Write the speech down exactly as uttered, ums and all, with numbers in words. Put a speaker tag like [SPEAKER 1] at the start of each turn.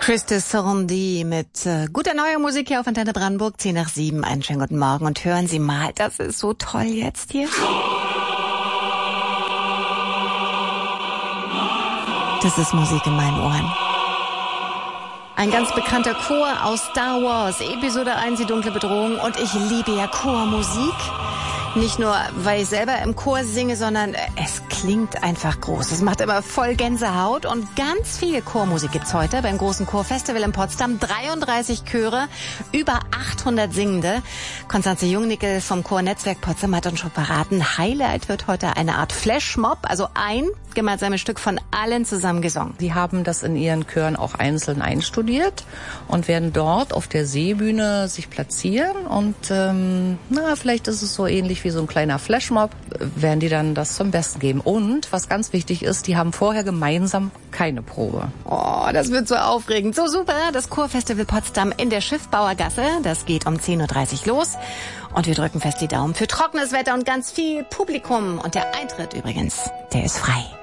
[SPEAKER 1] Christus Sorndi mit äh, guter neuer Musik hier auf Antenne Brandenburg, zehn nach sieben. Einen schönen guten Morgen und hören Sie mal, das ist so toll jetzt hier. Das ist Musik in meinen Ohren. Ein ganz bekannter Chor aus Star Wars, Episode eins, die dunkle Bedrohung. Und ich liebe ja Chormusik. Nicht nur, weil ich selber im Chor singe, sondern es klingt einfach groß. Es macht immer voll Gänsehaut und ganz viel Chormusik gibt's heute beim großen Chorfestival in Potsdam. dreiunddreißig Chöre, über achthundert Singende. Konstanze Jungnickel vom Chornetzwerk Potsdam hat uns schon verraten, Highlight wird heute eine Art Flashmob, also ein gemeinsames Stück von allen zusammen gesungen.
[SPEAKER 2] Sie haben das in ihren Chören auch einzeln einstudiert und werden dort auf der Seebühne sich platzieren und ähm, na, vielleicht ist es so ähnlich wie so ein kleiner Flashmob, werden die dann das zum Besten geben. Und was ganz wichtig ist, die haben vorher gemeinsam keine Probe.
[SPEAKER 1] Oh, das wird so aufregend. So super, das Chorfestival Potsdam in der Schiffbauergasse. Das geht um zehn Uhr dreißig los. Und wir drücken fest die Daumen für trockenes Wetter und ganz viel Publikum. Und der Eintritt übrigens, der ist frei.